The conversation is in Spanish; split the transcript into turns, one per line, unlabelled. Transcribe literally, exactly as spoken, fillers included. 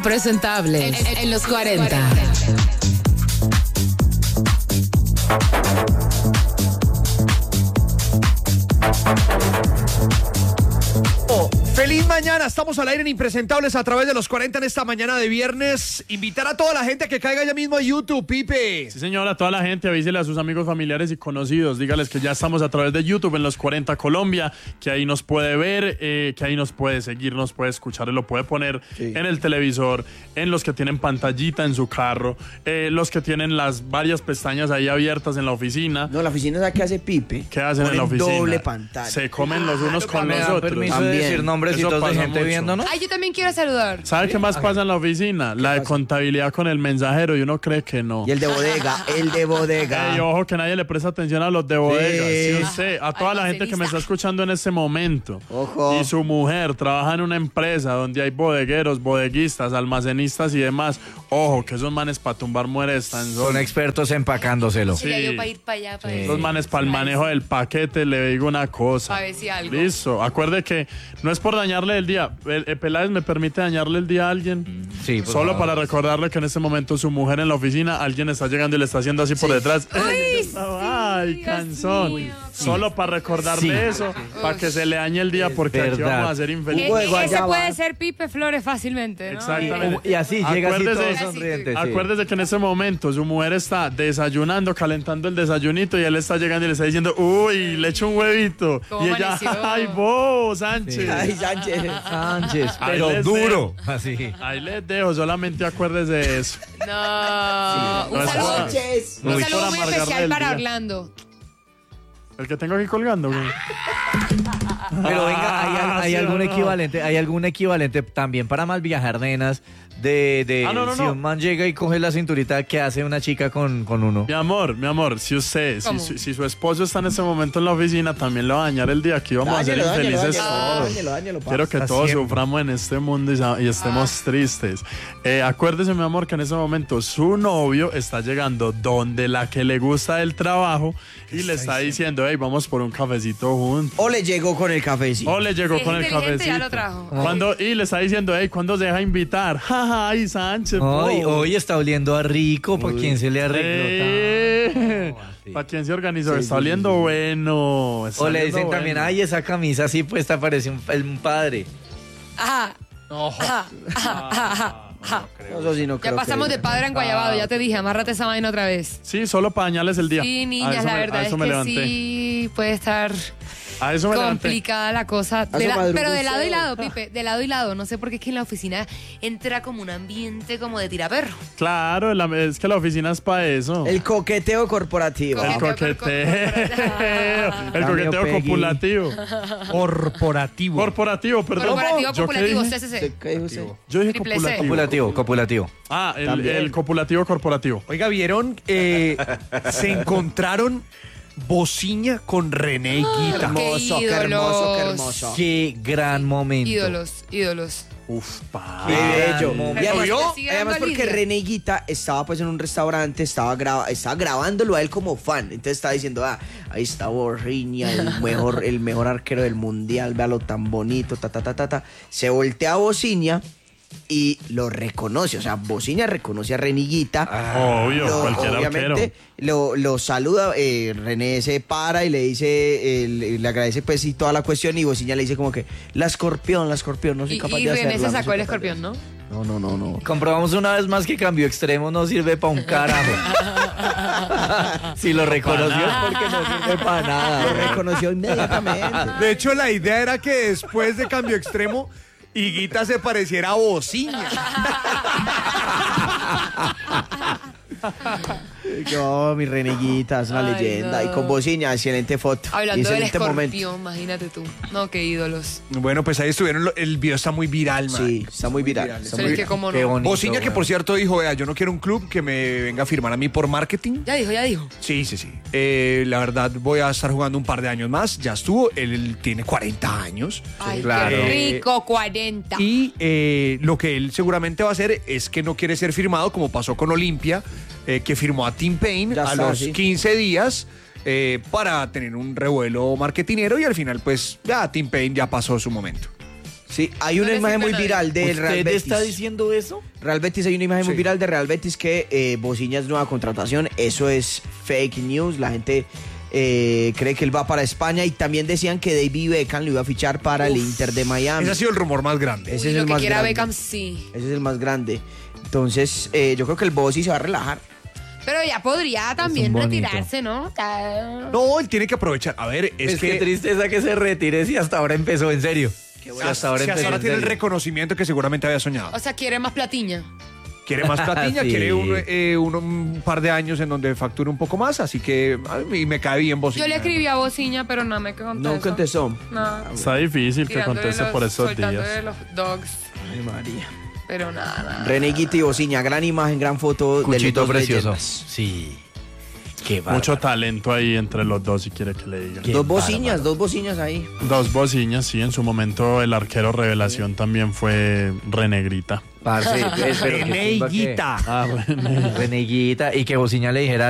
Impresentables en, en los cuarenta.
Feliz mañana, estamos al aire en Impresentables a través de los cuarenta en esta mañana de viernes. Invitar a toda la gente a que caiga ya mismo a YouTube, Pipe.
Sí, señora, a toda la gente, avísele a sus amigos, familiares y conocidos. Dígales que ya estamos a través de YouTube en los cuarenta Colombia, que ahí nos puede ver, eh, que ahí nos puede seguir, nos puede escuchar, lo puede poner sí. en el televisor, en los que tienen pantallita en su carro, eh, los que tienen las varias pestañas ahí abiertas en la oficina.
No, la oficina es la que hace Pipe.
¿Qué hacen en la oficina?
Doble pantalla.
Se comen los unos
ah,
con
no,
los otros.
Permiso
También.
de decir nombrecitos de gente
mucho.
viéndonos.
Ay, yo también quiero saludar.
¿Sabe qué más pasa en la oficina? La de contabilidad con el mensajero y uno cree que no.
Y el de bodega, el de bodega.
Ey, ojo, que nadie le presta atención a los de bodega.
Sí.
Sí, usted, a toda la gente que me está escuchando en este momento.
Ojo.
Y su mujer trabaja en una empresa donde hay bodegueros, bodeguistas, almacenistas y demás. Ojo, que esos manes para tumbar mueres están
Son expertos empacándoselo.
Sí. Ya yo para ir para allá, para
Sí.
Esos manes para el manejo del paquete, le digo una cosa.
A ver si algo.
Listo. Acuerde que no es por dañarle el día. El, el Peláez me permite dañarle el día a alguien.
Sí, por
Solo
favor.
para recordarle que en este momento su mujer en la oficina, alguien está llegando y le está haciendo así por detrás.
Ay, sí,
Ay,
Dios
cansón.
mío.
Solo para recordarle
Sí.
eso, para que se le dañe el día, porque aquí
verdad.
vamos a ser
Eh,
infelices.
Jugo de
ese
guayaba.
puede ser Pipe Flores fácilmente, ¿no?
Exactamente.
Y así, llega así
Acuérdese-
todo sonriente. sí.
Acuérdese que en ese momento su mujer está desayunando, calentando el desayunito y él está llegando y le está diciendo, uy, le echo un huevito.
¿Cómo
Y ella,
amaneció?
ay, vos, Sánchez.
Ay, Sánchez.
Sánchez,
Ahí
pero
les
duro. Así.
Ahí les dejo, solamente acuérdese de eso.
No.
No
Un
es
saludo,
por-
Sánchez.
un
no es
saludo
por
muy
amargarle
especial
el
para
día.
Orlando.
El que tengo aquí colgando, güey.
Pero venga, ¿hay, al- hay
¿sí o
algún
no?
equivalente? ¿Hay algún equivalente también para mal viajar, nenas? De, de
Ah, no, no,
si
no.
un man llega y coge la cinturita que hace una chica con, con uno.
Mi amor, mi amor, si usted, si
¿Cómo?
su, si su esposo está en ese momento en la oficina, también le va a dañar el día. Aquí vamos
Dáñelo,
a ser
dáñelo,
infelices
dáñelo,
todos.
dáñelo, dáñelo, pa.
Quiero que
Hasta
todos
siempre.
suframos en este mundo y, sa- y estemos tristes. Eh, acuérdese, mi amor, que en ese momento su novio está llegando donde la que le gusta el trabajo y le está diciendo, hey, vamos por un cafecito juntos.
O le llegó con el cafecito.
O le llegó
Si es
con el
inteligente,
cafecito.
ya lo trajo.
Cuando, y le está diciendo, hey, ¿cuándo se deja invitar? Jaja, ay, Sánchez.
Hoy,
po.
hoy está oliendo a rico. ¿Para quién se le arregló?
Eh,
así.
¿Para quién se organizó?
Sí,
está
sí,
oliendo
sí, sí.
bueno. está
O le
oliendo
dicen también,
bueno.
ay, esa camisa así puesta parece un, un padre.
Ajá. Ajá, ajá, ajá, ajá.
No, eso sí no
Ya
creo
pasamos
que-
de padre a enguayabado, ya te dije, amárrate esa vaina otra vez.
Sí, solo para dañarles el día.
Sí,
A
niñas,
eso
la
me- a
verdad es
eso me
que
levanté.
sí puede estar
A eso me levanté.
complicada la cosa. De
Eso
la-
madrugó
pero de lado y
usted.
lado, Pipe, de lado y lado. No sé por qué es que en la oficina entra como un ambiente como de tiraperro.
Claro, la- es que la oficina es para eso.
El coqueteo corporativo.
El
Coqueteo.
coqueteo. El
Cambio,
coqueteo
Peggy.
copulativo.
Corporativo.
Corporativo, perdón.
Corporativo,
¿Yo qué
copulativo,
dije?
C C C.
¿Qué dijo usted?
Yo dije
Triple C.
copulativo.
Copulativo, copulativo.
Ah, el,
También.
el copulativo corporativo.
Oiga, ¿vieron? Eh, se encontraron Bociña con René y Guita.
Hermoso, qué
ídolos.
hermoso, qué hermoso.
Qué gran momento.
Ídolos, ídolos.
Uf, pa.
Qué bello.
momento.
Y además,
¿Lo sigue
además
dando
porque
Lidia?
René Guita estaba pues en un restaurante, estaba, graba- estaba grabándolo a él como fan. Entonces estaba diciendo, ah, ahí está Bociña, el mejor, el mejor arquero del mundial, véalo tan bonito, ta, ta, ta, ta, ta. Se voltea a Bociña y lo reconoce. O sea, Bociña reconoce a René Guita.
Obvio,
Lo-
cualquier
obviamente
arquero.
lo, lo saluda, eh, René se para y le dice, eh, le, le agradece pues y toda la cuestión y Bociña le dice como que la escorpión, la escorpión, no soy
Y,
capaz
y
de hacerla.
René se
no
sacó
soy
el
capaz de
escorpión, ¿no?
No, no, no, no.
Comprobamos una vez más que cambio extremo no sirve para un carajo. Si lo reconoció es porque no sirve para
Lo
nada.
reconoció inmediatamente.
De hecho, la idea era que después de Cambio Extremo, Higuita se pareciera a Bociña.
Yo, mi Reneguita, es una
Ay,
leyenda.
no.
Y con Bociña, excelente foto.
Hablando del
excelente
escorpión,
momento.
imagínate tú. No, qué ídolos.
Bueno, pues ahí estuvieron. lo- El video está muy viral, man.
Sí, está muy viral. Está
Pero
muy
es que
viral.
como
Qué
no.
bonito.
Bociña, que
weón.
por cierto dijo, vea, yo no quiero un club que me venga a firmar a mí por marketing.
Ya dijo, ya dijo.
Sí, sí, sí. Eh, la verdad, voy a estar jugando un par de años más. Ya estuvo. Él, él tiene cuarenta años.
Ay,
claro.
qué rico, cuarenta.
Y eh, lo que él seguramente va a hacer es que no quiere ser firmado, como pasó con Olimpia, eh, que firmó a Tim Payne
Ya
a
está,
los
sí.
quince días eh, para tener un revuelo marketinero y al final, pues, ya Tim Payne ya pasó su momento.
Sí, hay una
No le
imagen
sirve
muy
a nadie.
viral del Real
¿Usted
Betis.
está diciendo eso?
Real Betis, hay una imagen muy
Sí.
viral de Real Betis que eh, Bociña es nueva contratación. Eso es fake news. La gente eh, cree que él va para España y también decían que David Beckham lo iba a fichar para el Inter de Miami.
Ese ha sido el rumor más grande.
Ese
Uy,
es
lo
el
que
más
quiera
grande.
Beckham, sí.
Ese es el más grande. Entonces, eh, yo creo que el Bossi se va a relajar.
Pero ya podría también
bonito.
retirarse, ¿no? Ya-
No, él tiene que aprovechar. A ver, es,
Es,
que
que tristeza que se retire si hasta ahora empezó en serio.
si
Si hasta ahora
hasta
empezó
ahora
en
tiene el
serio.
reconocimiento que seguramente había soñado.
O sea, quiere más platiña.
Quiere más platiña,
Sí.
quiere un, eh, un, un par de años en donde facture un poco más, así que a mí me cae bien Bociña.
Yo le escribí a Bociña, pero no me contestó.
No contestó.
No.
Está difícil que
Tirándole
conteste
los-
por esos
soltándole
días.
los dogs.
Ay, María.
Pero nada, nada.
René Guita y Bociña, gran imagen, gran foto de los
Cuchito
dos
precioso.
leyendas.
Sí. Qué
Mucho
bárbaro.
talento ahí entre los dos, si quiere que le diga.
Qué
Dos bociñas,
bárbaro.
dos bociñas ahí.
Dos bociñas, sí. En su momento el arquero revelación también fue Renegrita.
Parce, pues, pero qué chimba que-
Reneguita.
Ah, bueno, Reneguita. Y que Bociña le dijera